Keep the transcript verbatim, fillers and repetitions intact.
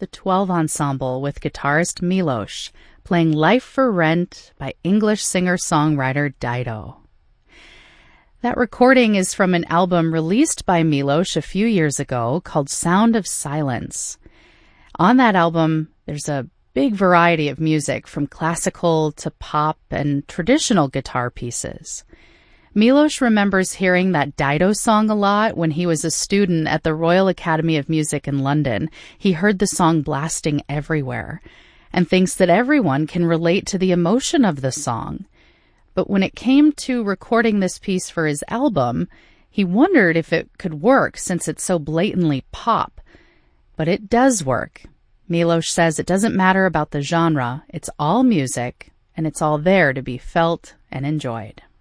the twelve Ensemble with guitarist Milos, playing Life for Rent by English singer-songwriter Dido. That recording is from an album released by Milos a few years ago called Sound of Silence. On that album, there's a big variety of music from classical to pop and traditional guitar pieces. Milos remembers hearing that Dido song a lot when he was a student at the Royal Academy of Music in London. He heard the song blasting everywhere and thinks that everyone can relate to the emotion of the song. But when it came to recording this piece for his album, he wondered if it could work since it's so blatantly pop. But it does work. Milos says it doesn't matter about the genre, it's all music, and it's all there to be felt and enjoyed.